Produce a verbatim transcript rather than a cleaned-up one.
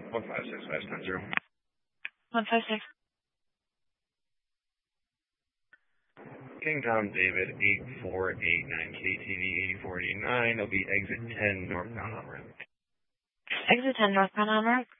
one five six five nine zero. one five six. King Tom David, eight four eight nine, K T V eighty-four eighty-nine. It'll be exit ten northbound on ramp. Exit ten northbound on ramp.